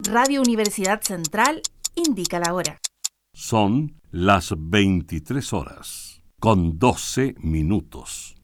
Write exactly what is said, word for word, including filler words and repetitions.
Radio Universidad Central indica la hora. Son las veintitrés horas, con doce minutos.